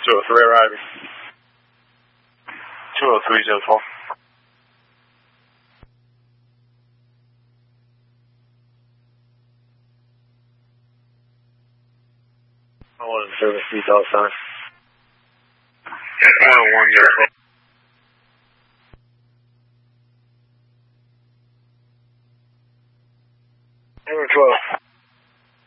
203 arriving. 20304. I want to service detail sign. 10104. Number 12.